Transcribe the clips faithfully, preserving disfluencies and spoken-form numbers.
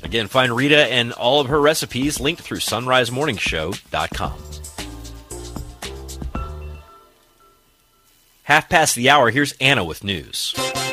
Again, find Rita and all of her recipes linked through sunrise morning show dot com. Half past the hour, here's Anna with news.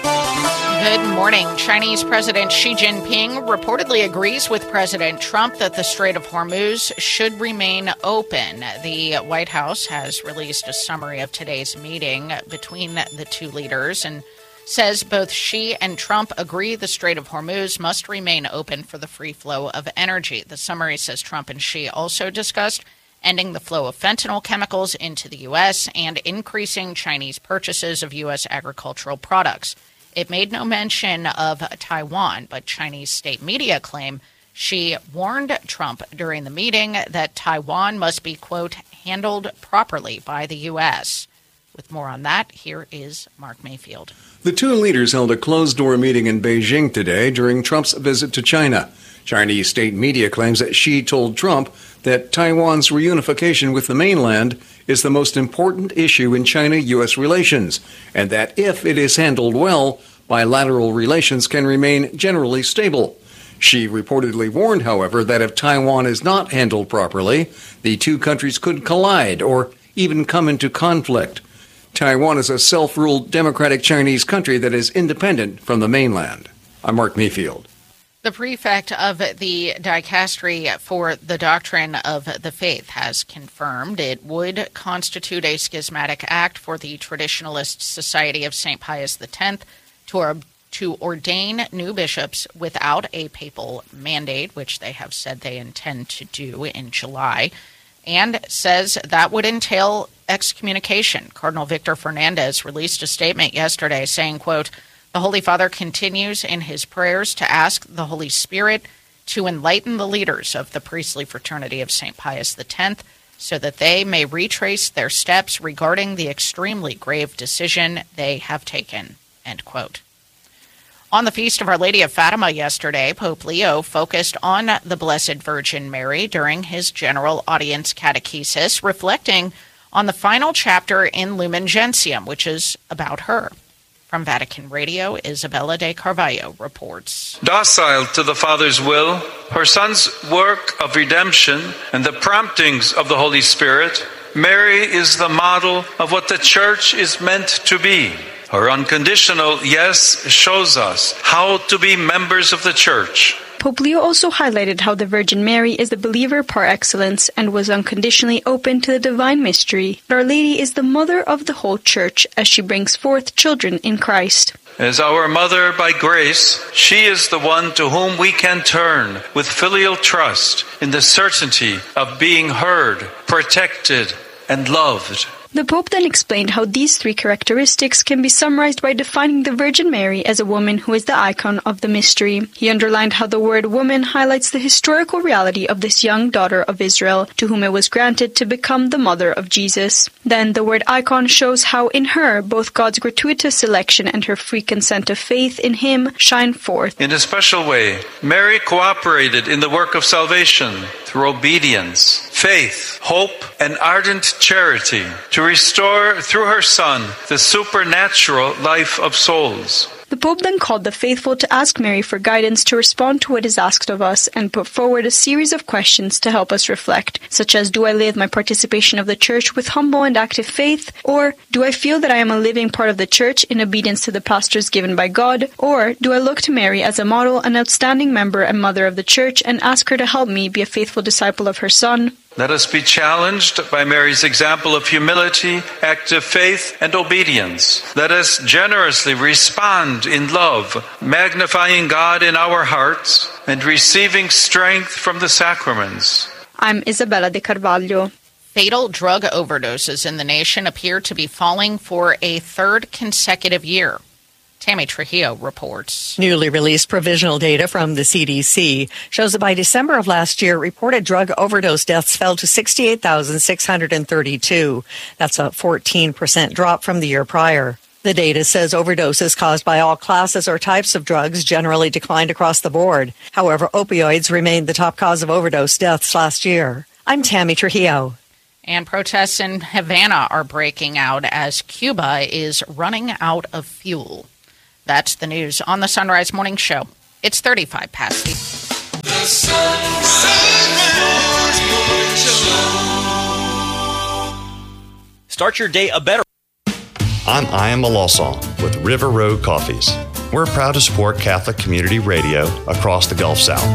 Good morning. Chinese President Xi Jinping reportedly agrees with President Trump that the Strait of Hormuz should remain open. The White House has released a summary of today's meeting between the two leaders and says both Xi and Trump agree the Strait of Hormuz must remain open for the free flow of energy. The summary says Trump and Xi also discussed ending the flow of fentanyl chemicals into the U S and increasing Chinese purchases of U S agricultural products. It made no mention of Taiwan, but Chinese state media claim Xi warned Trump during the meeting that Taiwan must be, quote, handled properly by the U S. With more on that, here is Mark Mayfield. The two leaders held a closed-door meeting in Beijing today during Trump's visit to China. Chinese state media claims that Xi told Trump that Taiwan's reunification with the mainland is the most important issue in China-U S relations, and that if it is handled well, bilateral relations can remain generally stable. Xi reportedly warned, however, that if Taiwan is not handled properly, the two countries could collide or even come into conflict. Taiwan is a self-ruled democratic Chinese country that is independent from the mainland. I'm Mark Mayfield. The prefect of the dicastery for the doctrine of the faith has confirmed it would constitute a schismatic act for the Traditionalist Society of Saint Pius X to, or, to ordain new bishops without a papal mandate, which they have said they intend to do in July, and says that would entail excommunication. Cardinal Victor Fernandez released a statement yesterday saying, quote, "The Holy Father continues in his prayers to ask the Holy Spirit to enlighten the leaders of the priestly fraternity of Saint Pius X so that they may retrace their steps regarding the extremely grave decision they have taken," end quote. On the Feast of Our Lady of Fatima yesterday, Pope Leo focused on the Blessed Virgin Mary during his general audience catechesis, reflecting on the final chapter in Lumen Gentium, which is about her. From Vatican Radio, Isabella de Carvalho reports. Docile to the Father's will, her Son's work of redemption, and the promptings of the Holy Spirit, Mary is the model of what the Church is meant to be. Her unconditional yes shows us how to be members of the Church. Pope Leo also highlighted how the Virgin Mary is the believer par excellence and was unconditionally open to the divine mystery. Our Lady is the mother of the whole Church as she brings forth children in Christ. As our mother by grace, she is the one to whom we can turn with filial trust in the certainty of being heard, protected, and loved. The Pope then explained how these three characteristics can be summarized by defining the Virgin Mary as a woman who is the icon of the mystery. He underlined how the word woman highlights the historical reality of this young daughter of Israel, to whom it was granted to become the mother of Jesus. Then the word icon shows how in her both God's gratuitous selection and her free consent of faith in him shine forth. In a special way, Mary cooperated in the work of salvation through obedience, faith, hope, and ardent charity to restore through her Son the supernatural life of souls. The Pope then called the faithful to ask Mary for guidance to respond to what is asked of us and put forward a series of questions to help us reflect, such as, do I live my participation of the Church with humble and active faith? Or, do I feel that I am a living part of the Church in obedience to the pastors given by God? Or, do I look to Mary as a model, an outstanding member and mother of the Church, and ask her to help me be a faithful disciple of her Son? Let us be challenged by Mary's example of humility, active faith, and obedience. Let us generously respond in love, magnifying God in our hearts and receiving strength from the sacraments. I'm Isabella de Carvalho. Fatal drug overdoses in the nation appear to be falling for a third consecutive year. Tammy Trujillo reports. Newly released provisional data from the C D C shows that by December of last year, reported drug overdose deaths fell to sixty-eight thousand six hundred thirty-two. That's a fourteen percent drop from the year prior. The data says overdoses caused by all classes or types of drugs generally declined across the board. However, opioids remained the top cause of overdose deaths last year. I'm Tammy Trujillo. And protests in Havana are breaking out as Cuba is running out of fuel. That's the news on the Sunrise Morning Show. It's thirty-five past the... Start your day a better. I'm Ian Malosson with River Road Coffees. We're proud to support Catholic Community Radio across the Gulf South.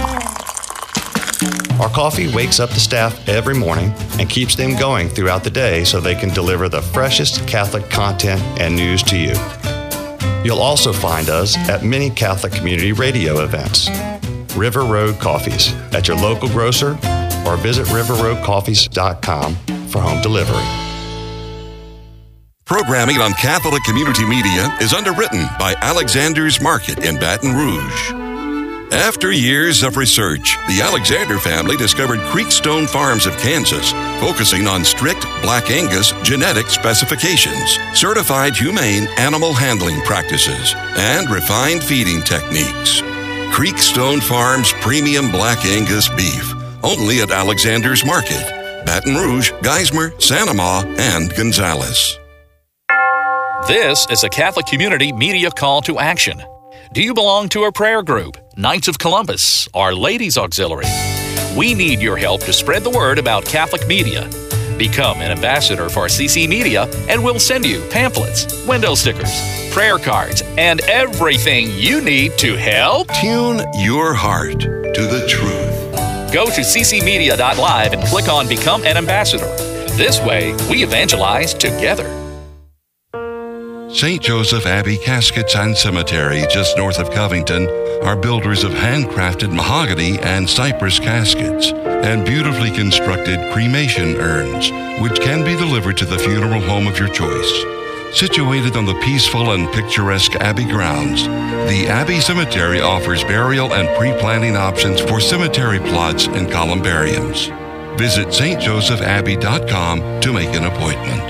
Our coffee wakes up the staff every morning and keeps them going throughout the day so they can deliver the freshest Catholic content and news to you. You'll also find us at many Catholic Community Radio events. River Road Coffees at your local grocer or visit river road coffees dot com for home delivery. Programming on Catholic Community Media is underwritten by Alexander's Market in Baton Rouge. After years of research, the Alexander family discovered Creekstone Farms of Kansas, focusing on strict Black Angus genetic specifications, certified humane animal handling practices, and refined feeding techniques. Creekstone Farms Premium Black Angus Beef, only at Alexander's Market, Baton Rouge, Geismar, Santa Ma, and Gonzales. This is a Catholic Community Media call to action. Do you belong to a prayer group, Knights of Columbus, or Ladies Auxiliary? We need your help to spread the word about Catholic media. Become an ambassador for C C Media, and we'll send you pamphlets, window stickers, prayer cards, and everything you need to help tune your heart to the truth. Go to c c media dot live and click on Become an Ambassador. This way, we evangelize together. Saint Joseph Abbey Caskets and Cemetery, just north of Covington, are builders of handcrafted mahogany and cypress caskets and beautifully constructed cremation urns, which can be delivered to the funeral home of your choice. Situated on the peaceful and picturesque Abbey grounds, the Abbey Cemetery offers burial and pre-planning options for cemetery plots and columbariums. Visit s t joseph abbey dot com to make an appointment.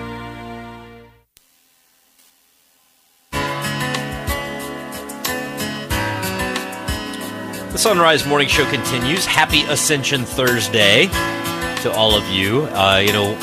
The Sunrise Morning Show continues. Happy Ascension Thursday to all of you. Uh, you know,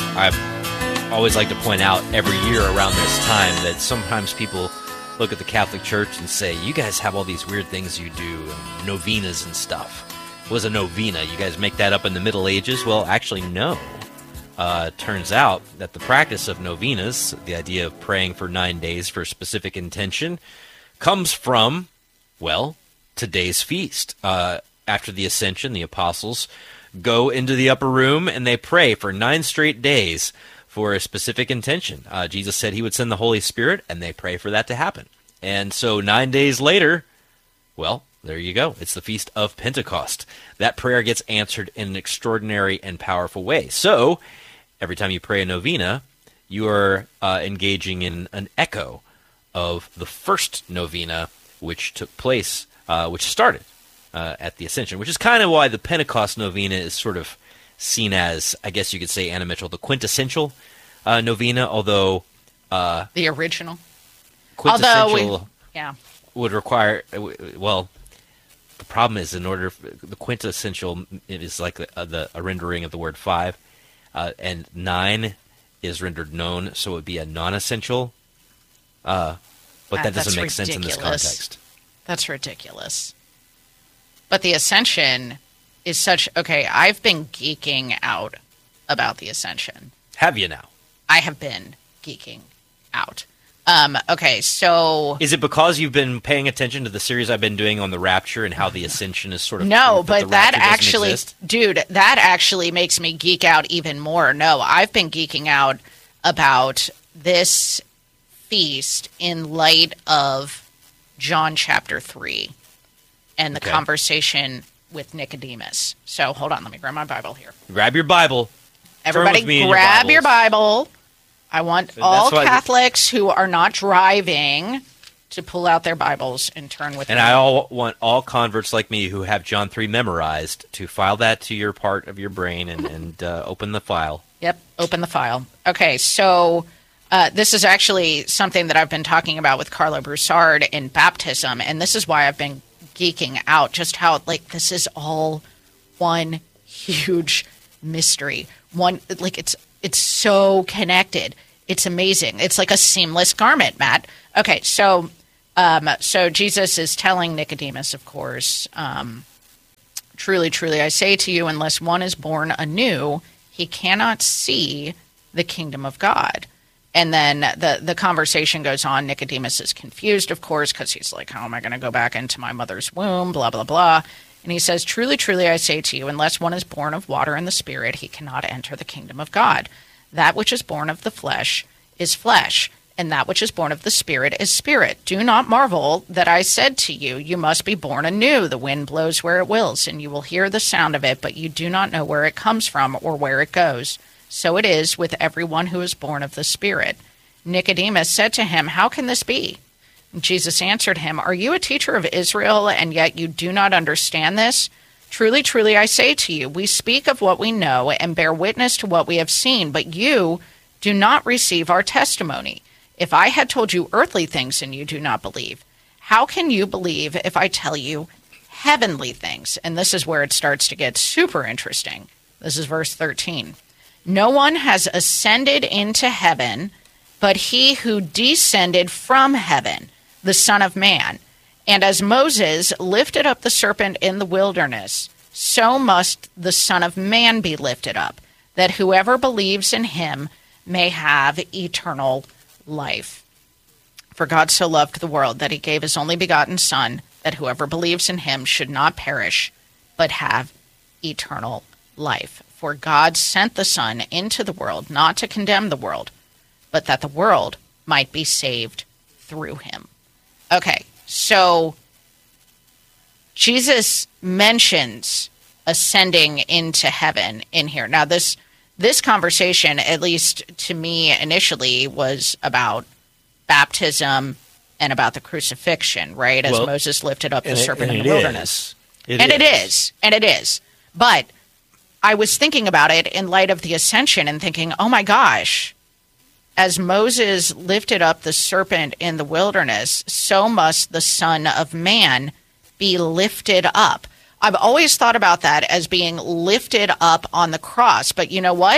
I always like to point out every year around this time that sometimes people look at the Catholic Church and say, you guys have all these weird things you do, and novenas and stuff. What was a novena? You guys make that up in the Middle Ages? Well, actually, no. Uh, turns out that the practice of novenas, the idea of praying for nine days for a specific intention, comes from, well, today's feast. Uh, after the Ascension, the apostles go into the upper room and they pray for nine straight days for a specific intention. Uh, Jesus said he would send the Holy Spirit, and they pray for that to happen. And so nine days later, well, there you go. It's the Feast of Pentecost. That prayer gets answered in an extraordinary and powerful way. So every time you pray a novena, you are uh, engaging in an echo of the first novena, which took place Uh, which started uh, at the Ascension, which is kind of why the Pentecost novena is sort of seen as, I guess you could say, Anna Mitchell, the quintessential uh, novena, although... Uh, the original. Quintessential we, yeah. would require... Well, the problem is, in order... The quintessential is like the, uh, the a rendering of the word five, uh, and nine is rendered known, so it would be a non-essential, uh, but that ah, doesn't make ridiculous. sense in this context. That's ridiculous. But the Ascension is such... Okay, I've been geeking out about the Ascension. Have you now? I have been geeking out. Um, okay, so... Is it because you've been paying attention to the series I've been doing on the Rapture and how the Ascension is sort of... No, that but that actually... Exist? Dude, that actually makes me geek out even more. No, I've been geeking out about this feast in light of John chapter three and the okay. conversation with Nicodemus. So hold on, let me grab my Bible here. Grab your Bible. Everybody grab your, your Bible. I want so all Catholics who are not driving to pull out their Bibles and turn with and them. And I all want all converts like me who have John three memorized to file that to your part of your brain and, and uh, open the file. Yep, open the file. Okay, so... Uh, this is actually something that I've been talking about with Carlo Broussard in baptism, and this is why I've been geeking out, just how, like, this is all one huge mystery. One, like, it's it's so connected. It's amazing. It's like a seamless garment, Matt. Okay, so um, so Jesus is telling Nicodemus, of course, um, truly, truly, I say to you, unless one is born anew, he cannot see the kingdom of God? And then the, the conversation goes on. Nicodemus is confused, of course, because he's like, how am I going to go back into my mother's womb, blah, blah, blah. And he says, truly, truly, I say to you, unless one is born of water and the Spirit, he cannot enter the kingdom of God. That which is born of the flesh is flesh, and that which is born of the Spirit is spirit. Do not marvel that I said to you, you must be born anew. The wind blows where it wills, and you will hear the sound of it, but you do not know where it comes from or where it goes. So it is with everyone who is born of the Spirit. Nicodemus said to him, how can this be? And Jesus answered him, are you a teacher of Israel, and yet you do not understand this? Truly, truly, I say to you, we speak of what we know and bear witness to what we have seen, but you do not receive our testimony. If I had told you earthly things and you do not believe, how can you believe if I tell you heavenly things? And this is where it starts to get super interesting. This is verse thirteen. No one has ascended into heaven but he who descended from heaven, the Son of Man. And as Moses lifted up the serpent in the wilderness, so must the Son of Man be lifted up, that whoever believes in him may have eternal life. For God so loved the world that he gave his only begotten Son, that whoever believes in him should not perish, but have eternal life. For God sent the Son into the world not to condemn the world, but that the world might be saved through him. Okay, so Jesus mentions ascending into heaven in here. Now, this this conversation, at least to me initially, was about baptism and about the crucifixion, right? As well, Moses lifted up the serpent in the wilderness. It and is. it is, and it is. But I was thinking about it in light of the ascension and thinking, oh my gosh, as Moses lifted up the serpent in the wilderness, so must the Son of Man be lifted up. I've always thought about that as being lifted up on the cross. But you know what?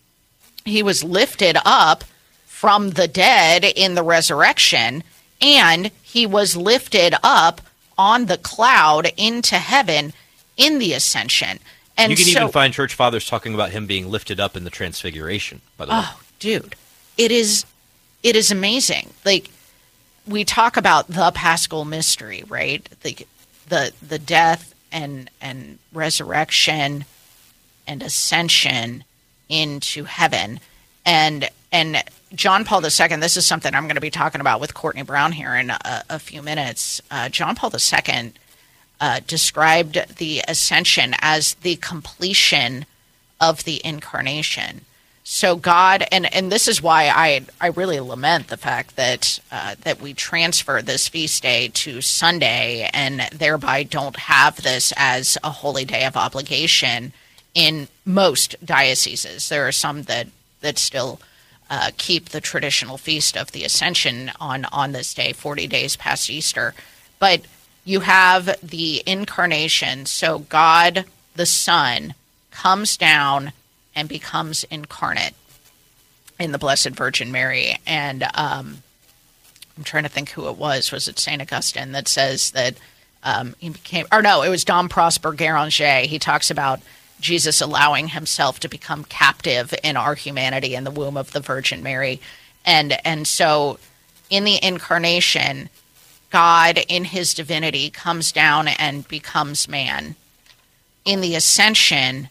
He was lifted up from the dead in the resurrection, and he was lifted up on the cloud into heaven in the ascension. And you can so, even find church fathers talking about him being lifted up in the transfiguration, by the way. Oh, dude. It is it is amazing. Like, we talk about the Paschal mystery, right? The the the death and and resurrection and ascension into heaven. And and John Paul the Second, this is something I'm going to be talking about with Courtney Brown here in a, a few minutes. Uh, John Paul the Second uh, described the ascension as the completion of the incarnation. So God, and, and this is why I I really lament the fact that uh, that we transfer this feast day to Sunday and thereby don't have this as a holy day of obligation in most dioceses. There are some that that still uh, keep the traditional feast of the Ascension on, on this day, forty days past Easter. But you have the incarnation, so God the Son comes down and becomes incarnate in the Blessed Virgin Mary. And um, I'm trying to think who it was. Was it Saint Augustine that says that um, he became, or no, it was Dom Prosper Guéranger. He talks about Jesus allowing himself to become captive in our humanity in the womb of the Virgin Mary. And, and so in the incarnation, God in his divinity comes down and becomes man. In the ascension,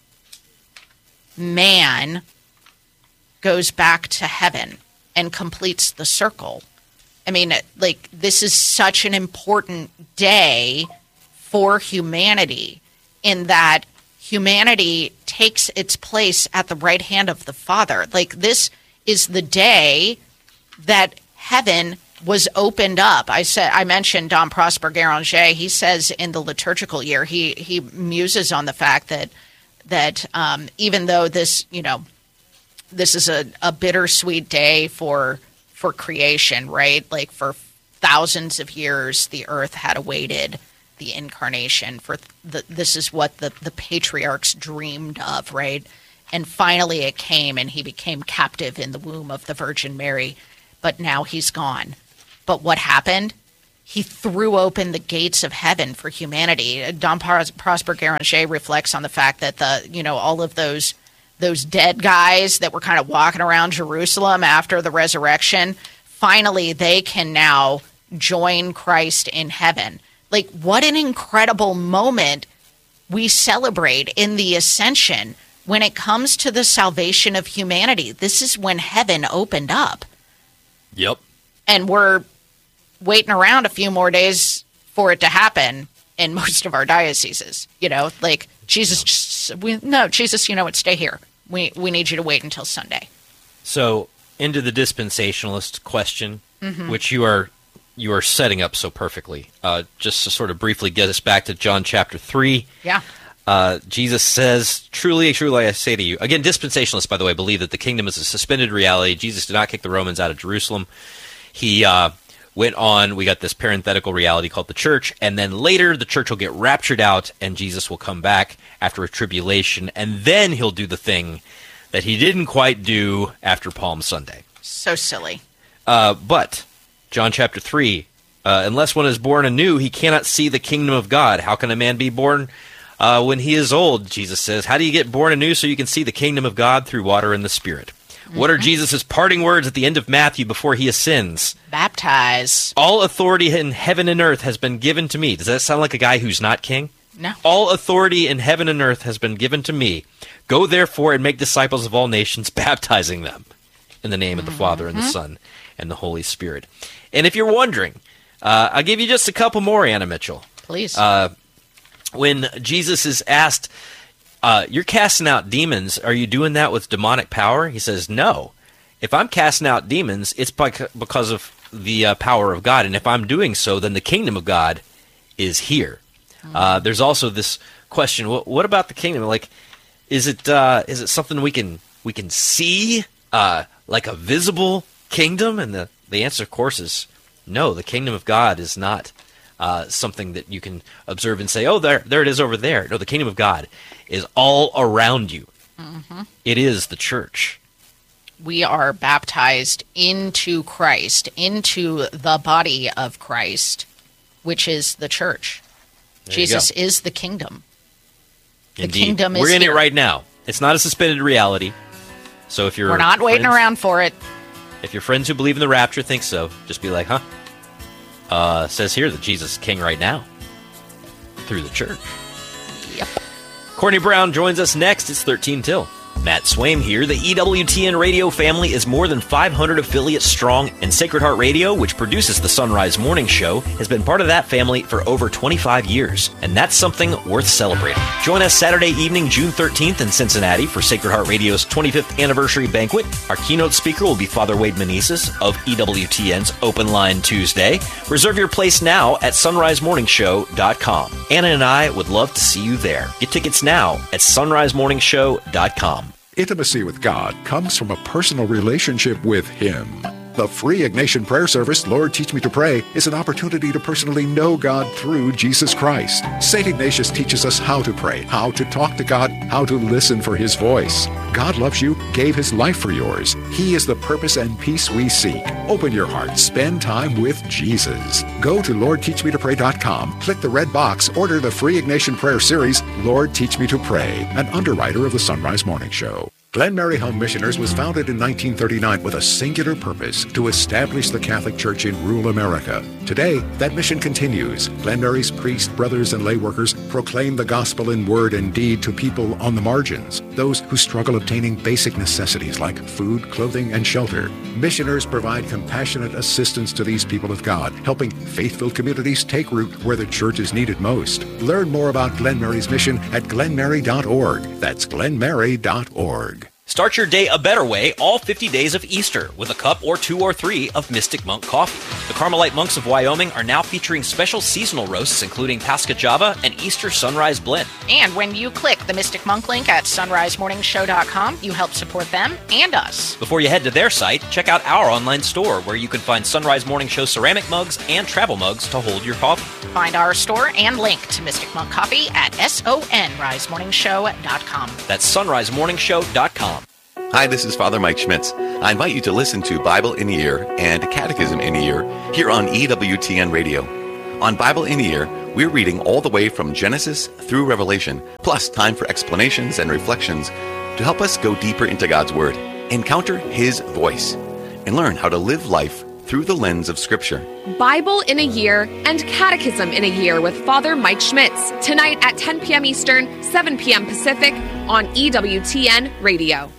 man goes back to heaven and completes the circle. I mean, like, this is such an important day for humanity in that humanity takes its place at the right hand of the Father. Like, this is the day that heaven was opened up. I said, I mentioned Dom Prosper Guéranger. He says in the liturgical year, he he muses on the fact that that um, even though this, you know, this is a, a bittersweet day for for creation, right? Like, for thousands of years, the earth had awaited the incarnation. For the, this is what the, the patriarchs dreamed of, right? And finally it came, and he became captive in the womb of the Virgin Mary. But now he's gone. But what happened? He threw open the gates of heaven for humanity. Dom Prosper Guéranger reflects on the fact that the, you know, all of those those dead guys that were kind of walking around Jerusalem after the resurrection, finally they can now join Christ in heaven. Like, what an incredible moment we celebrate in the ascension when it comes to the salvation of humanity. This is when heaven opened up. Yep. And we're waiting around a few more days for it to happen in most of our dioceses. You know, like, Jesus, just, we, no, Jesus, you know what, stay here. We we need you to wait until Sunday. So, into the dispensationalist question, Mm-hmm. which you are you are setting up so perfectly. Uh, just to sort of briefly get us back to John chapter three. Yeah. Uh, Jesus says, truly, truly, I say to you. Again, dispensationalists, by the way, believe that the kingdom is a suspended reality. Jesus did not kick the Romans out of Jerusalem. He uh, went on. We got this parenthetical reality called the church. And then later, the church will get raptured out, and Jesus will come back after a tribulation. And then he'll do the thing that he didn't quite do after Palm Sunday. So silly. Uh, but, John chapter three, uh, unless one is born anew, he cannot see the kingdom of God. How can a man be born uh, when he is old? Jesus says. How do you get born anew so you can see the kingdom of God? Through water and the Spirit. Mm-hmm. What are Jesus' parting words at the end of Matthew before he ascends? Baptize. All authority in heaven and earth has been given to me. Does that sound like a guy who's not king? No. All authority in heaven and earth has been given to me. Go therefore and make disciples of all nations, baptizing them in the name of the Father and the Son and the Holy Spirit. And if you're wondering, uh, I'll give you just a couple more, Anna Mitchell. Please. Uh, when Jesus is asked, uh, you're casting out demons, are you doing that with demonic power? He says, no. If I'm casting out demons, it's because of the uh, power of God. And if I'm doing so, then the kingdom of God is here. Mm-hmm. Uh, there's also this question, what, what about the kingdom? Like, is it uh, is it something we can we can see, uh, like a visible kingdom? And the, the answer, of course, is no. The kingdom of God is not uh, something that you can observe and say, oh, there, there it is over there. No, the kingdom of God is all around you. Mm-hmm. It is the church. We are baptized into Christ, into the body of Christ, which is the church. There Jesus is the kingdom. The Indeed. kingdom is We're in here. it right now. It's not a suspended reality. So if you're We're not waiting friends, around for it. If your friends who believe in the rapture think so, just be like, huh? Uh, says here that Jesus is king right now through the church. Yep. Courtney Brown joins us next. It's thirteen till. Matt Swaim here. The E W T N radio family is more than five hundred affiliates strong, and Sacred Heart Radio, which produces the Sunrise Morning Show, has been part of that family for over twenty-five years, and that's something worth celebrating. Join us Saturday evening, June thirteenth in Cincinnati for Sacred Heart Radio's twenty-fifth anniversary banquet. Our keynote speaker will be Father Wade Meneses of E W T N's Open Line Tuesday. Reserve your place now at sunrise morning show dot com. Anna and I would love to see you there. Get tickets now at sunrise morning show dot com. Intimacy with God comes from a personal relationship with Him. The free Ignatian prayer service, Lord Teach Me to Pray, is an opportunity to personally know God through Jesus Christ. Saint Ignatius teaches us how to pray, how to talk to God, how to listen for His voice. God loves you, gave His life for yours. He is the purpose and peace we seek. Open your heart, spend time with Jesus. Go to lord teach me to pray dot com, click the red box, order the free Ignatian prayer series, Lord Teach Me to Pray, an underwriter of the Sunrise Morning Show. Glen Mary Home Missioners was founded in nineteen thirty-nine with a singular purpose to establish the Catholic Church in rural America. Today, that mission continues. Glen Mary's priests, brothers, and lay workers proclaim the gospel in word and deed to people on the margins, those who struggle obtaining basic necessities like food, clothing, and shelter. Missioners provide compassionate assistance to these people of God, helping faith-filled communities take root where the church is needed most. Learn more about Glen Mary's mission at glen mary dot org. That's glen mary dot org. Start your day a better way all fifty days of Easter with a cup or two or three of Mystic Monk coffee. The Carmelite monks of Wyoming are now featuring special seasonal roasts including Pascha Java and Easter Sunrise Blend. And when you click the Mystic Monk link at sunrise morning show dot com, you help support them and us. Before you head to their site, check out our online store where you can find Sunrise Morning Show ceramic mugs and travel mugs to hold your coffee. Find our store and link to Mystic Monk Coffee at sunrise morning show dot com. That's sunrise morning show dot com. Hi, this is Father Mike Schmitz. I invite you to listen to Bible in a Year and Catechism in a Year here on E W T N Radio. On Bible in a Year, we're reading all the way from Genesis through Revelation, plus time for explanations and reflections to help us go deeper into God's Word, encounter His voice, and learn how to live life through the lens of Scripture. Bible in a Year and Catechism in a Year with Father Mike Schmitz, tonight at ten p.m. Eastern, seven p.m. Pacific on E W T N Radio.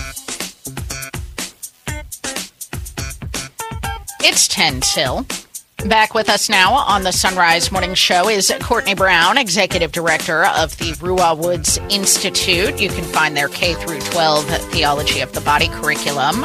It's ten till. Back with us now on the Sunrise Morning Show is Courtney Brown, Executive Director of the Ruah Woods Institute. You can find their K through twelve Theology of the Body curriculum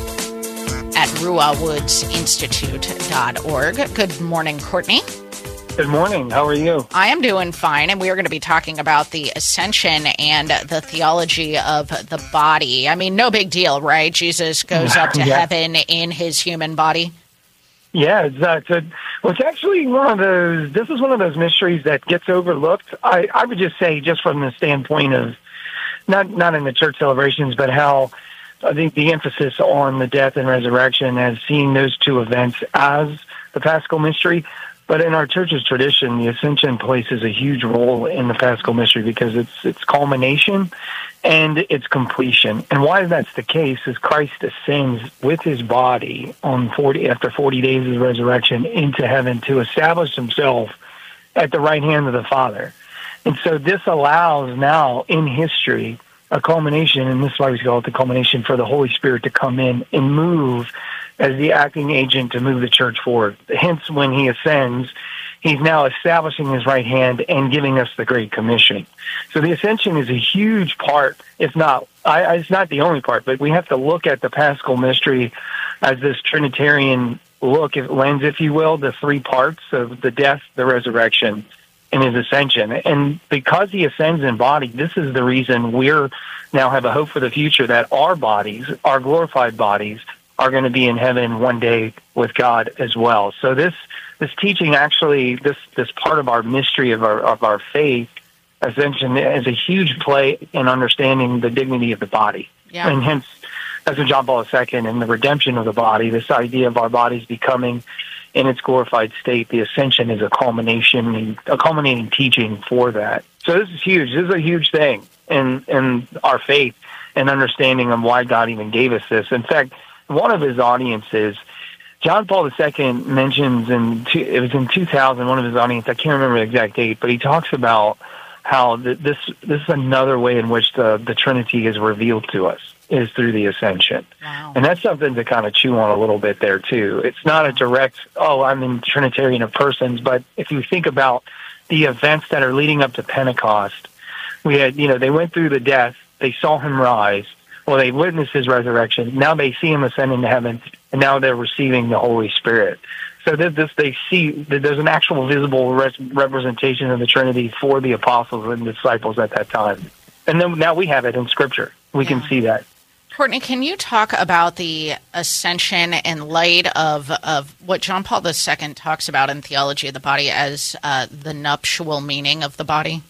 at ruah woods institute dot org. Good morning, Courtney. Good morning. How are you? I am doing fine, and we are going to be talking about the ascension and the theology of the body. I mean, no big deal, right? Jesus goes up to yeah. heaven in his human body. Yeah, it's, uh, it's, a, well, it's actually one of those, this is one of those mysteries that gets overlooked. I, I would just say, just from the standpoint of, not, not in the church celebrations, but how I think the emphasis on the death and resurrection as seeing those two events as the Paschal mystery. But in our church's tradition, the ascension places a huge role in the Paschal mystery because it's its culmination and its completion. And why that's the case is Christ ascends with his body on forty after forty days of resurrection into heaven to establish himself at the right hand of the Father. And so this allows now in history a culmination, and this is why we call it the culmination, for the Holy Spirit to come in and move as the acting agent to move the church forward. Hence, when he ascends, he's now establishing his right hand and giving us the Great Commission. So the ascension is a huge part, if not, I, it's not the only part, but we have to look at the Paschal mystery as this Trinitarian look, lens, if you will, the three parts of the death, the resurrection, and his ascension. And because he ascends in body, this is the reason we're now have a hope for the future that our bodies, our glorified bodies, are going to be in heaven one day with God as well. So this this teaching actually, this this part of our mystery of our of our faith, ascension, is a huge play in understanding the dignity of the body. Yeah. And hence, that's what John Paul the Second and the redemption of the body, this idea of our bodies becoming in its glorified state, the ascension is a culmination, a culminating teaching for that. So this is huge. This is a huge thing in in our faith and understanding of why God even gave us this. In fact, one of his audiences, John Paul the Second mentions in two, it was in two thousand. One of his audience, I can't remember the exact date, but he talks about how the, this this is another way in which the the Trinity is revealed to us is through the ascension. Wow. And that's something to kind of chew on a little bit there too. It's not a direct, oh, I'm in Trinitarian of persons, but if you think about the events that are leading up to Pentecost, we had, you know, they went through the death, they saw him rise. Well, they witnessed his resurrection. Now they see him ascend into heaven, and now they're receiving the Holy Spirit. So that this, they see that there's an actual visible res- representation of the Trinity for the apostles and disciples at that time. And then now we have it in Scripture. We yeah. can see that. Courtney, can you talk about the ascension in light of, of what John Paul the Second talks about in Theology of the Body as uh, the nuptial meaning of the body?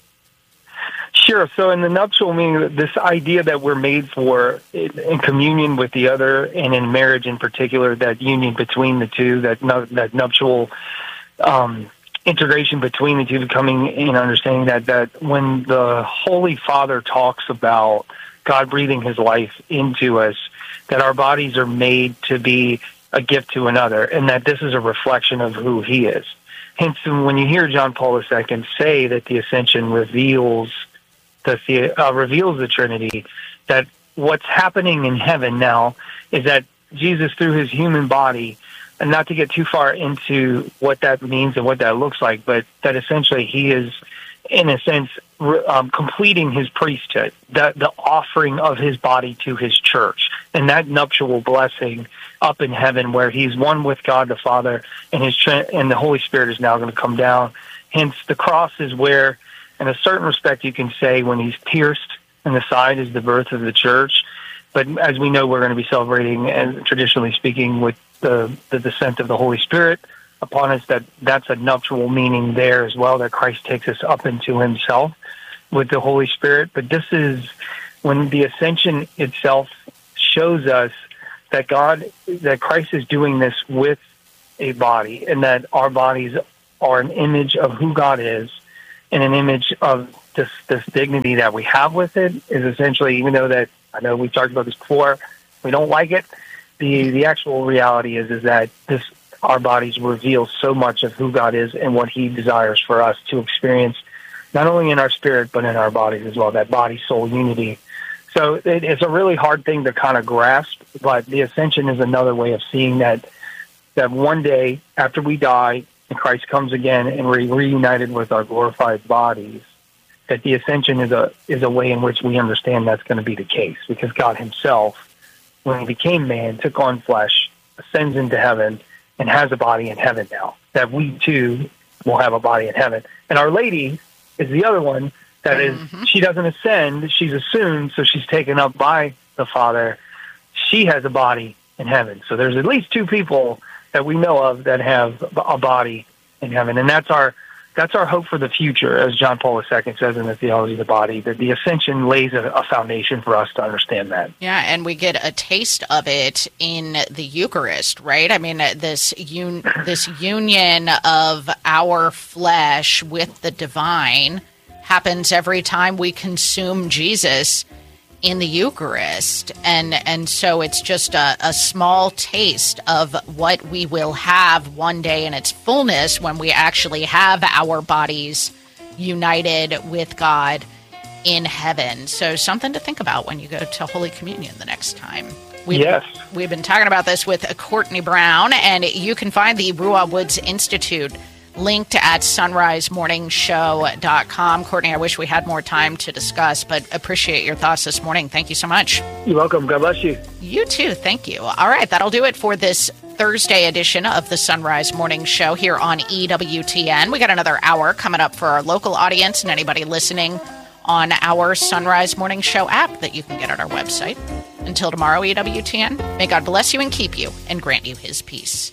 Sure. So in the nuptial meaning, this idea that we're made for in communion with the other, and in marriage in particular, that union between the two, that that nuptial um, integration between the two, becoming in understanding that, that when the Holy Father talks about God breathing his life into us, that our bodies are made to be a gift to another, and that this is a reflection of who he is. Hence, when you hear John Paul the Second say that the ascension reveals the uh, reveals the Trinity, that what's happening in heaven now is that Jesus, through his human body, and not to get too far into what that means and what that looks like, but that essentially he is, in a sense, um, completing his priesthood, the, the offering of his body to his church, and that nuptial blessing up in heaven where he's one with God the Father, and his and the Holy Spirit is now going to come down. Hence, the cross is where, in a certain respect, you can say when he's pierced in the side is the birth of the church. But as we know, we're going to be celebrating, and traditionally speaking, with the, the descent of the Holy Spirit upon us, that that's a nuptial meaning there as well, that Christ takes us up into himself with the Holy Spirit. But this is when the ascension itself shows us that God, that Christ is doing this with a body, and that our bodies are an image of who God is, and an image of this this dignity that we have with it is essentially, even though that I know we've talked about this before, we don't like it. The the actual reality is is that this our bodies reveal so much of who God is and what He desires for us to experience, not only in our spirit but in our bodies as well. That body soul unity. So it, it's a really hard thing to kind of grasp, but the ascension is another way of seeing that that one day after we die and Christ comes again and we're reunited with our glorified bodies, that the ascension is a is a way in which we understand that's going to be the case, because God Himself, when He became man, took on flesh, ascends into heaven, and has a body in heaven now, that we too will have a body in heaven. And Our Lady is the other one that is, mm-hmm. she doesn't ascend, she's assumed, so she's taken up by the Father. She has a body in heaven. So there's at least two people that we know of that have a body in heaven. And that's our that's our hope for the future, as John Paul the Second says in the Theology of the Body, that the ascension lays a, a foundation for us to understand that. Yeah, and we get a taste of it in the Eucharist, right? I mean, this un- this union of our flesh with the divine happens every time we consume Jesus in the Eucharist. And and so it's just a, a small taste of what we will have one day in its fullness when we actually have our bodies united with God in heaven. So something to think about when you go to Holy Communion the next time. We've, yes. We've been talking about this with Courtney Brown, and you can find the Ruah Woods Institute linked at sunrise morning show dot com. Courtney, I wish we had more time to discuss, but appreciate your thoughts this morning. Thank you so much. You're welcome. God bless you. You too. Thank you. All right, that'll do it for this Thursday edition of the Sunrise Morning Show here on E W T N. We got another hour coming up for our local audience and anybody listening on our Sunrise Morning Show app that you can get at our website. Until tomorrow, E W T N, may God bless you and keep you and grant you His peace.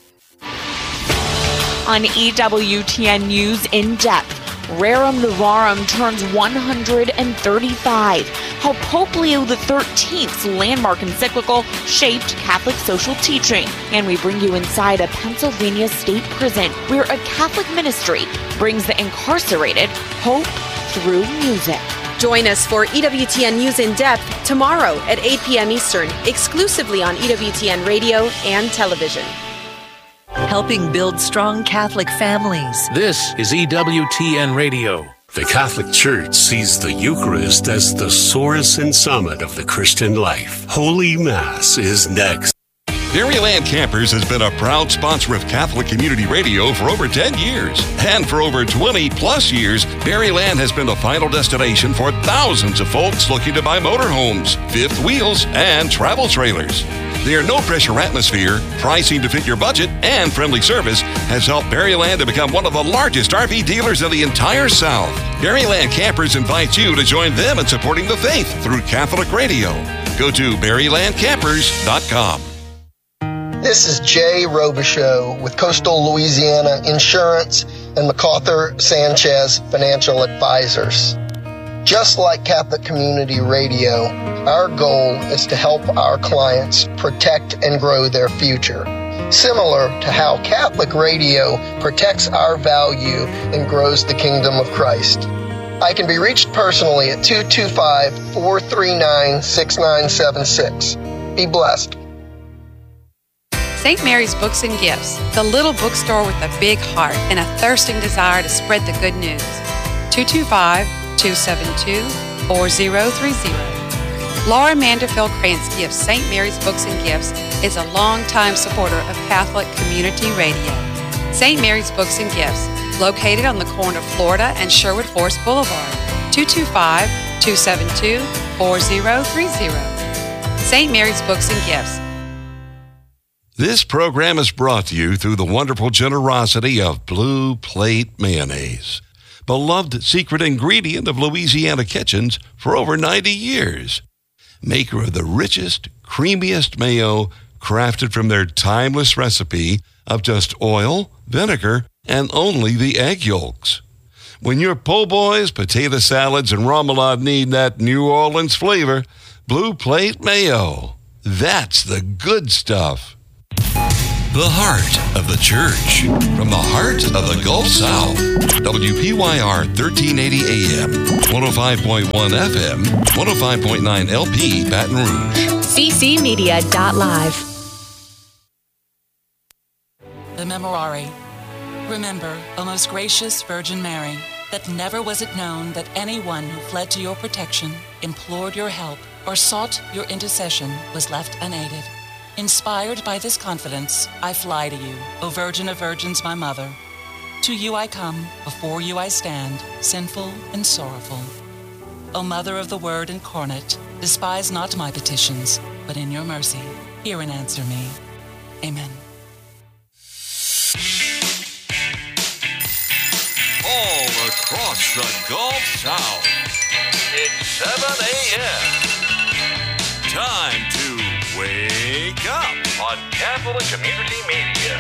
On E W T N News In Depth, Rerum Novarum turns one hundred thirty-five. How Pope Leo the thirteenth's landmark encyclical shaped Catholic social teaching. And we bring you inside a Pennsylvania state prison where a Catholic ministry brings the incarcerated hope through music. Join us for E W T N News In Depth tomorrow at eight p.m. Eastern, exclusively on E W T N Radio and television. Helping build strong Catholic families. This is E W T N Radio. The Catholic Church sees the Eucharist as the source and summit of the Christian life. Holy Mass is next. Berryland Campers has been a proud sponsor of Catholic Community Radio for over ten years. And for over twenty plus years, Berryland has been the final destination for thousands of folks looking to buy motorhomes, fifth wheels, and travel trailers. Their no-pressure atmosphere, pricing to fit your budget, and friendly service has helped Berryland to become one of the largest R V dealers in the entire South. Berryland Campers invites you to join them in supporting the faith through Catholic Radio. Go to berryland campers dot com. This is Jay Robichaux with Coastal Louisiana Insurance and MacArthur Sanchez Financial Advisors. Just like Catholic Community Radio, our goal is to help our clients protect and grow their future, similar to how Catholic Radio protects our value and grows the kingdom of Christ. I can be reached personally at two two five, four three nine, six nine seven six. Be blessed. Saint Mary's Books and Gifts, the little bookstore with a big heart and a thirsting desire to spread the good news. two two five, two seven two, four zero three zero. Laura Manderfield Krantz gives Saint Mary's Books and Gifts is a longtime supporter of Catholic Community Radio. Saint Mary's Books and Gifts, located on the corner of Florida and Sherwood Forest Boulevard, two two five, two seven two, four zero three zero. Saint Mary's Books and Gifts. This program is brought to you through the wonderful generosity of Blue Plate Mayonnaise, beloved secret ingredient of Louisiana kitchens for over ninety years. Maker of the richest, creamiest mayo, crafted from their timeless recipe of just oil, vinegar, and only the egg yolks. When your po' boys, potato salads, and remoulade need that New Orleans flavor, Blue Plate Mayo. That's the good stuff. The heart of the church. From the heart of the Gulf South. W P Y R thirteen eighty A M, one oh five point one F M, one oh five point nine L P, Baton Rouge. C C Media dot live. The Memorare. Remember, O most gracious Virgin Mary, that never was it known that anyone who fled to your protection, implored your help, or sought your intercession was left unaided. Inspired by this confidence, I fly to you, O Virgin of Virgins, my Mother. To you I come, before you I stand, sinful and sorrowful. O Mother of the Word incarnate, despise not my petitions, but in your mercy, hear and answer me. Amen. All across the Gulf South, it's seven a.m. Time to wake up on Catholic Community Media.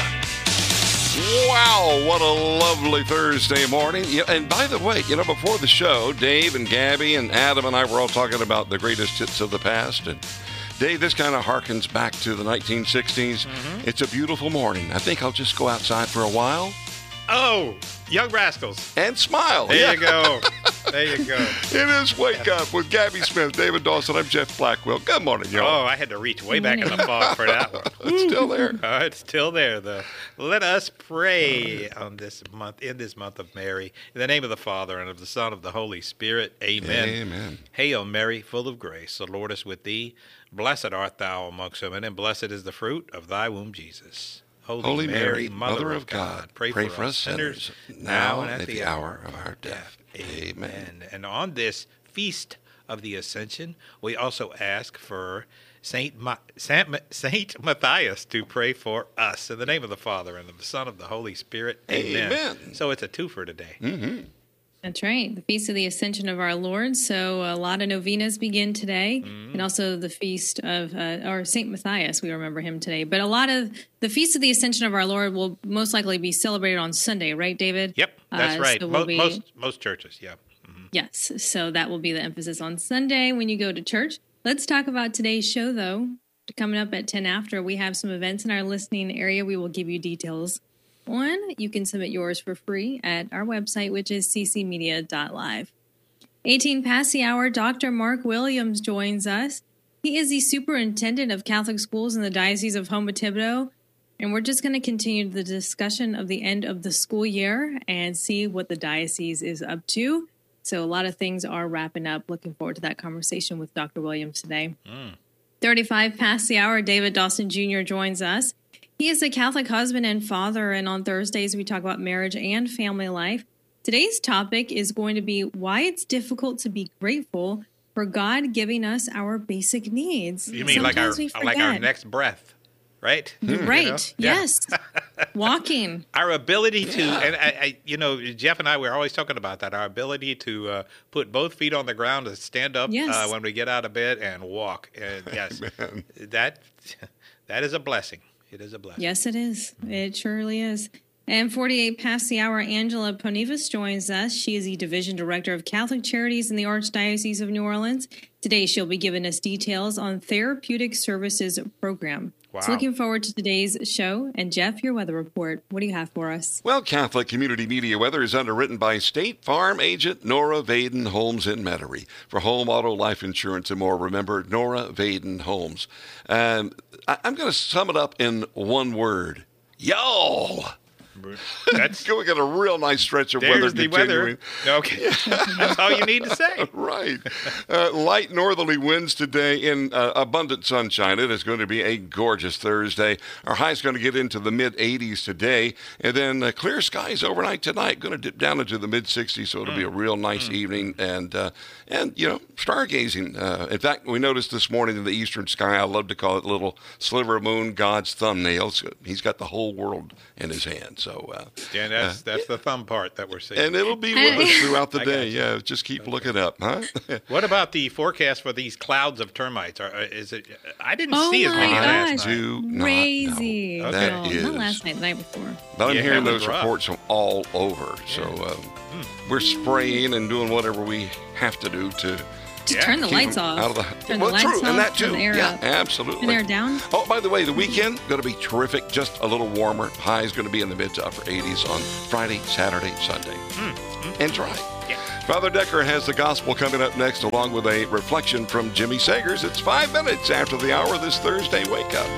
Wow, what a lovely Thursday morning. Yeah, and by the way, you know, before the show, Dave and Gabby and Adam and I were all talking about the greatest hits of the past. And Dave, this kind of harkens back to the nineteen sixties. Mm-hmm. It's a beautiful morning. I think I'll just go outside for a while. Oh, Young Rascals. And smile. There yeah. you go. There you go. It is Wake Up with Gabby Smith, David Dawson. I'm Jeff Blackwell. Good morning, y'all. Oh, I had to reach way back in the fog for that one. It's still there. Oh, it's still there, though. Let us pray on this month, in this month of Mary. In the name of the Father, and of the Son, and of the Holy Spirit. Amen. Amen. Hail, Mary, full of grace. The Lord is with thee. Blessed art thou amongst women, and blessed is the fruit of thy womb, Jesus. Holy, Holy Mary, Mary, Mother, Mother of God, God pray, pray for, for us sinners, now and at, at the, the hour of our death. death. Amen. Amen. And on this feast of the Ascension, we also ask for Saint, Ma- Saint, Saint Matthias to pray for us. In the name of the Father, and of the Son, and of the Holy Spirit. Amen. Amen. So it's a twofer today. Mm-hmm. That's right. The Feast of the Ascension of our Lord. So a lot of novenas begin today. Mm-hmm. And also the Feast of, uh, or Saint Matthias, we remember him today. But a lot of the Feast of the Ascension of our Lord will most likely be celebrated on Sunday, right, David? Yep, that's uh, right. So we'll most, be, most, most churches, yeah. Mm-hmm. Yes, so that will be the emphasis on Sunday when you go to church. Let's talk about today's show, though. Coming up at ten after, we have some events in our listening area. We will give you details on. You can submit yours for free at our website, which is c c media dot live. eighteen past the hour, Doctor Mark Williams joins us. He is the superintendent of Catholic schools in the Diocese of Houma-Thibodaux, and we're just going to continue the discussion of the end of the school year and see what the diocese is up to. So a lot of things are wrapping up. Looking forward to that conversation with Doctor Williams today. Mm. thirty-five past the hour, David Dawson Junior joins us. He is a Catholic husband and father, and on Thursdays we talk about marriage and family life. Today's topic is going to be why it's difficult to be grateful for God giving us our basic needs. You mean like our like our next breath, right? Right. You know? Yes. Walking. Our ability to, and I, I, you know, Jeff and I were always talking about that. Our ability to uh, put both feet on the ground and stand up yes. uh, when we get out of bed and walk. And yes, Amen. that that is a blessing. It is a blessing. Yes, it is. It surely is. And forty-eight past the hour, Angela Ponivas joins us. She is the Division Director of Catholic Charities in the Archdiocese of New Orleans. Today, she'll be giving us details on Therapeutic Services Program. Wow. So looking forward to today's show. And Jeff, your weather report. What do you have for us? Well, Catholic Community Media weather is underwritten by State Farm agent Nora Vaden Holmes in Metairie. For home, auto, life insurance, and more, remember Nora Vaden Holmes. Um, I- I'm going to sum it up in one word. Y'all. That's we got a real nice stretch of weather the continuing. Weather. Okay, that's all you need to say. Right. Uh, light northerly winds today in uh, abundant sunshine. It is going to be a gorgeous Thursday. Our high is going to get into the mid eighties today, and then uh, clear skies overnight tonight. Going to dip down into the mid sixties, so it'll mm. be a real nice mm. evening. And uh, and you know, stargazing. Uh, in fact, we noticed this morning in the eastern sky. I love to call it a little sliver of moon, God's thumbnail. He's got the whole world in his hands. So, uh, yeah, that's uh, that's the thumb part that we're seeing, and it'll be with us throughout the day. Yeah, just keep okay. looking up, huh? What about the forecast for these clouds of termites? Are, is it? I didn't oh see as many last night. Do Crazy. Not know. Okay. That no, is not last night, the night before. But I'm yeah, hearing those rough. reports from all over. Yeah. So um, mm. we're spraying and doing whatever we have to do to Just Yeah. turn the Keep lights them off. out of the, Turn well, the lights true, off. and that too. Turn the air yeah, up. absolutely. Turn the air down. Oh, by the way, the weekend going to be terrific. Just a little warmer. High is going to be in the mid to upper eighties on Friday, Saturday, Sunday, Mm-hmm. and dry. Father Decker has the gospel coming up next, along with a reflection from Jimmy Sagers. It's five minutes after the hour this Thursday. Wake up.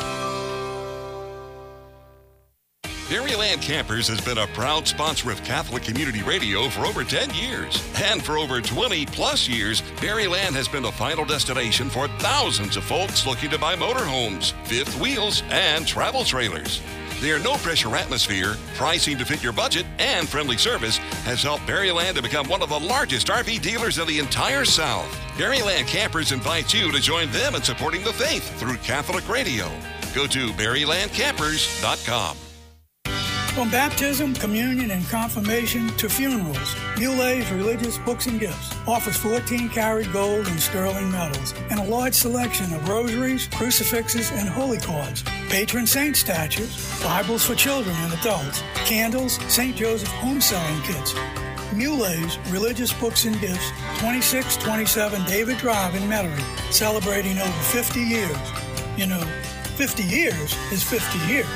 Berryland Campers has been a proud sponsor of Catholic Community Radio for over ten years. And for over twenty plus years, Berryland has been the final destination for thousands of folks looking to buy motorhomes, fifth wheels, and travel trailers. Their no-pressure atmosphere, pricing to fit your budget, and friendly service has helped Berryland to become one of the largest R V dealers in the entire South. Berryland Campers invites you to join them in supporting the faith through Catholic Radio. Go to berryland campers dot com. From baptism, communion, and confirmation to funerals, Mulet's Religious Books and Gifts offers fourteen karat gold and sterling metals and a large selection of rosaries, crucifixes, and holy cards, patron saint statues, Bibles for children and adults, candles, Saint Joseph home selling kits. Mulet's Religious Books and Gifts, twenty-six twenty-seven David Drive in Metairie, celebrating over fifty years. You know, fifty years is fifty years.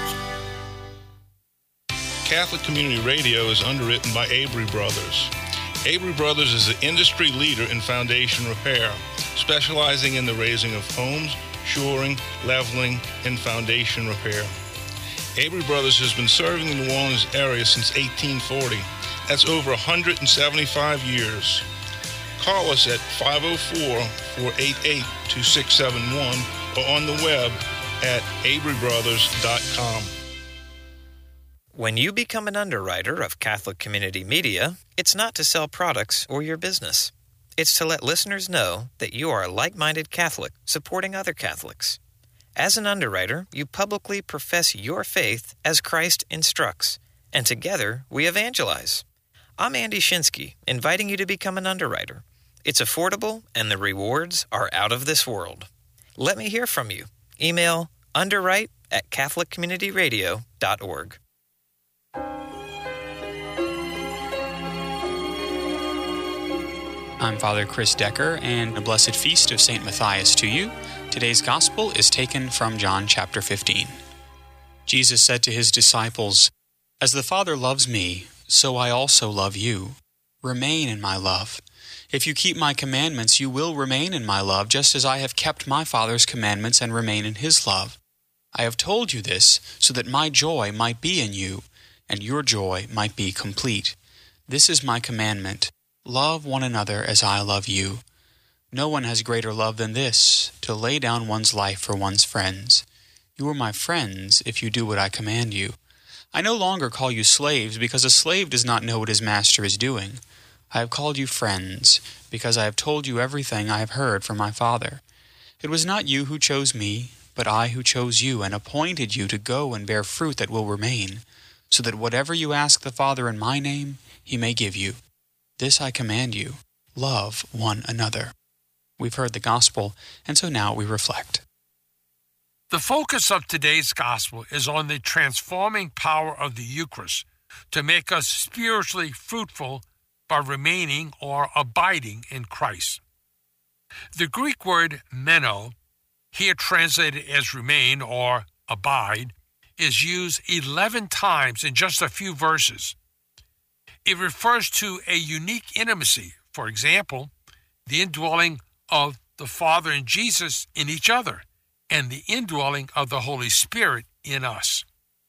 Catholic Community Radio is underwritten by Abry Brothers. Abry Brothers is the industry leader in foundation repair, specializing in the raising of homes, shoring, leveling, and foundation repair. Abry Brothers has been serving the New Orleans area since eighteen forty. That's over one hundred seventy-five years. Call us at five oh four, four eight eight, two six seven one or on the web at abry brothers dot com. When you become an underwriter of Catholic Community Media, it's not to sell products or your business. It's to let listeners know that you are a like-minded Catholic supporting other Catholics. As an underwriter, you publicly profess your faith as Christ instructs, and together we evangelize. I'm Andy Shinsky, inviting you to become an underwriter. It's affordable, and the rewards are out of this world. Let me hear from you. Email underwrite at catholic community radio dot org. I'm Father Chris Decker, and a blessed feast of Saint Matthias to you. Today's gospel is taken from John chapter fifteen. Jesus said to his disciples, "As the Father loves me, so I also love you. Remain in my love. If you keep my commandments, you will remain in my love, just as I have kept my Father's commandments and remain in his love. I have told you this so that my joy might be in you, and your joy might be complete. This is my commandment. Love one another as I love you. No one has greater love than this, to lay down one's life for one's friends. You are my friends if you do what I command you. I no longer call you slaves, because a slave does not know what his master is doing. I have called you friends, because I have told you everything I have heard from my Father. It was not you who chose me, but I who chose you and appointed you to go and bear fruit that will remain, so that whatever you ask the Father in my name, he may give you. This I command you, love one another." We've heard the gospel, and so now we reflect. The focus of today's gospel is on the transforming power of the Eucharist to make us spiritually fruitful by remaining or abiding in Christ. The Greek word meno, here translated as remain or abide, is used eleven times in just a few verses. It refers to a unique intimacy, for example, the indwelling of the Father and Jesus in each other, and the indwelling of the Holy Spirit in us.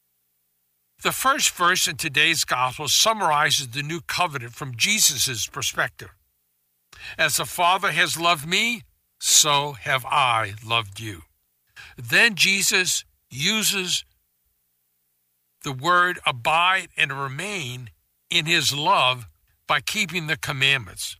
The first verse in today's gospel summarizes the new covenant from Jesus' perspective. As the Father has loved me, so have I loved you. Then Jesus uses the word abide and remain in his love by keeping the commandments.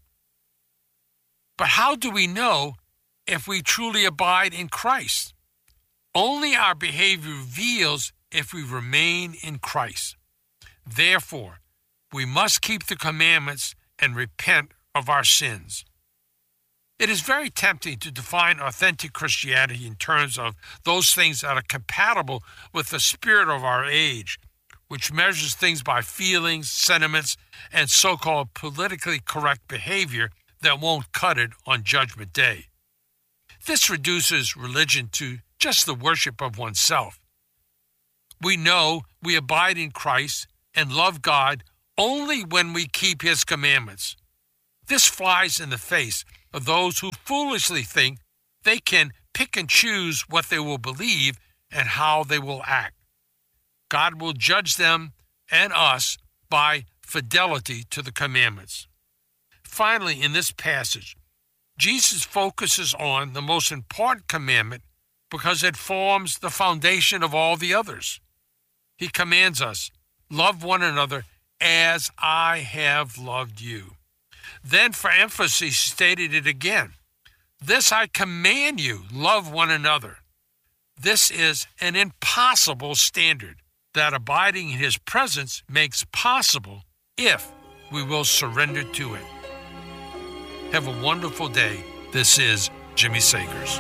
But how do we know if we truly abide in Christ? Only our behavior reveals if we remain in Christ. Therefore, we must keep the commandments and repent of our sins. It is very tempting to define authentic Christianity in terms of those things that are compatible with the spirit of our age, which measures things by feelings, sentiments, and so-called politically correct behavior that won't cut it on Judgment Day. This reduces religion to just the worship of oneself. We know we abide in Christ and love God only when we keep His commandments. This flies in the face of those who foolishly think they can pick and choose what they will believe and how they will act. God will judge them and us by fidelity to the commandments. Finally, in this passage, Jesus focuses on the most important commandment because it forms the foundation of all the others. He commands us, love one another as I have loved you. Then, for emphasis, he stated it again. This I command you, love one another. This is an impossible standard that abiding in His presence makes possible if we will surrender to it. Have a wonderful day. This is Jimmy Sagers.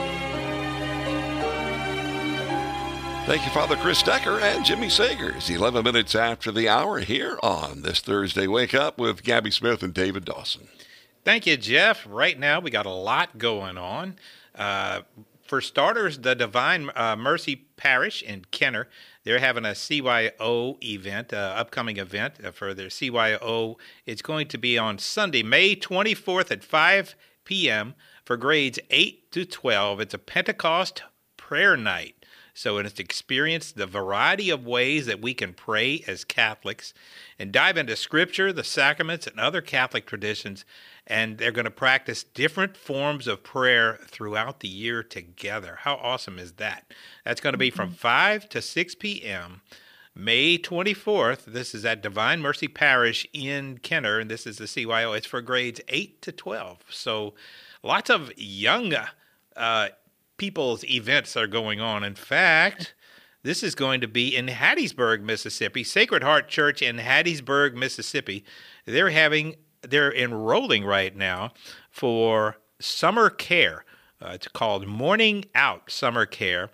Thank you, Father Chris Decker and Jimmy Sagers. eleven minutes after the hour here on this Thursday Wake Up with Gabby Smith and David Dawson. Thank you, Jeff. Right now, we got a lot going on. Uh, for starters, the Divine uh, Mercy Parish in Kenner, they're having a C Y O event, uh, upcoming event for their C Y O. It's going to be on Sunday, May twenty-fourth at five p.m. for grades eight to twelve. It's a Pentecost prayer night. So it's experience the variety of ways that we can pray as Catholics and dive into Scripture, the sacraments, and other Catholic traditions. And they're going to practice different forms of prayer throughout the year together. How awesome is that? That's going to be from five to six p.m. May twenty-fourth. This is at Divine Mercy Parish in Kenner, and this is the C Y O. It's for grades eight to twelve. So lots of young uh people's events are going on. In fact, this is going to be in Hattiesburg, Mississippi. Sacred Heart Church in Hattiesburg, Mississippi. They're having, they're enrolling right now for summer care. Uh, it's called Morning Out Summer Care.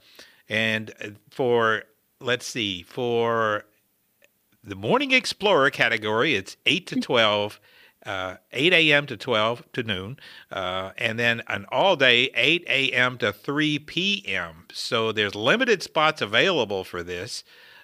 And for, let's see, for the Morning Explorer category, it's eight to twelve. Uh, eight a.m. to twelve to noon, uh, and then an all-day eight a.m. to three p.m. So there's limited spots available for this,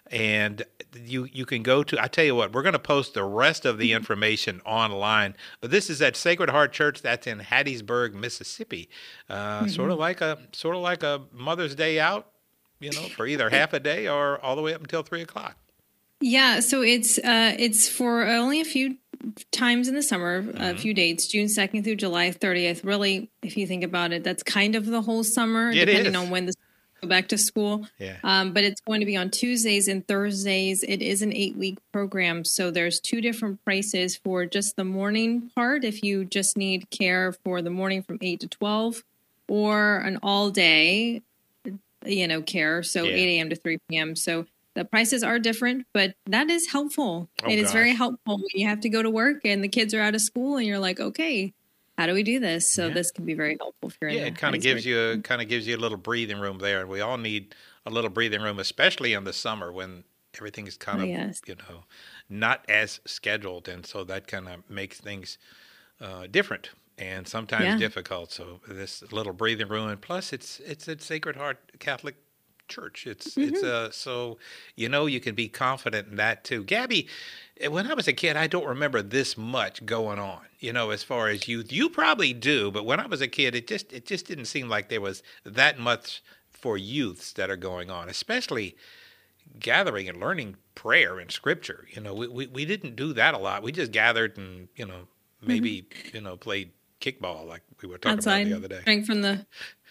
and you you can go to, I tell you what, we're going to post the rest of the information online, but this is at Sacred Heart Church. That's in Hattiesburg, Mississippi. Uh, mm-hmm. Sort of like a sort of like a Mother's Day out, you know, for either half a day or all the way up until three o'clock. Yeah, so it's uh, it's for only a few times in the summer, mm-hmm. a few dates, June second through July thirtieth. Really, if you think about it, that's kind of the whole summer, it depending is. on when the go back to school. Yeah. Um, but it's going to be on Tuesdays and Thursdays. It is an eight-week program, so there's two different prices for just the morning part, if you just need care for the morning from eight to twelve, or an all-day, you know, care, so yeah. eight a.m. to three p.m. So the prices are different, but that is helpful. Oh, it is gosh. very helpful when you have to go to work and the kids are out of school and you're like, okay, how do we do this? So yeah. this can be very helpful if you're yeah, in it kind of gives you a, kind of gives you a little breathing room there, and we all need a little breathing room, especially in the summer when everything is kind oh, of yes. you know not as scheduled, and so that kind of makes things uh, different and sometimes yeah. difficult. So this little breathing room, and plus it's it's at Sacred Heart Catholic Church. It's mm-hmm. it's uh so you know you can be confident in that too. Gabby, when I was a kid, I don't remember this much going on. You know, as far as youth, you probably do, but when I was a kid, it just it just didn't seem like there was that much for youths that are going on, especially gathering and learning prayer and Scripture. You know, we we, we didn't do that a lot. We just gathered and you know maybe mm-hmm. you know played kickball like we were talking outside, about the other day. Drank from the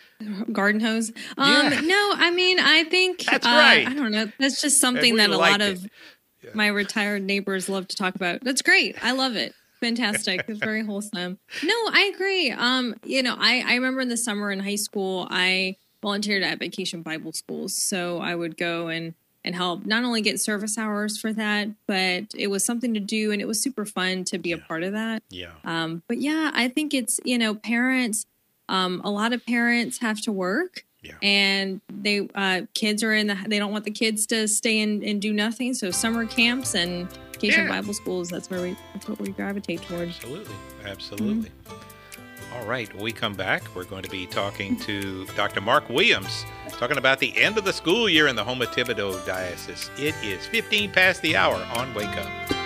garden hose. Um, yeah. No, I mean, I think that's uh, right. I don't know. That's just something that a lot of yeah. my retired neighbors love to talk about. That's great. I love it. Fantastic. It's very wholesome. No, I agree. Um, you know, I, I remember in the summer in high school, I volunteered at Vacation Bible Schools. So I would go and, and help not only get service hours for that, but it was something to do. And it was super fun to be yeah. a part of that. Yeah. Um, but yeah, I think it's, you know, parents, Um, a lot of parents have to work yeah. and they uh, kids are in the, they don't want the kids to stay in and do nothing. So summer camps and Education Yeah. Bible schools. That's where we that's what we gravitate towards. Absolutely. Absolutely. Mm-hmm. All right. When we come back, we're going to be talking to Doctor Mark Williams, talking about the end of the school year in the Houma-Thibodaux Diocese. It is fifteen past the hour on Wake Up.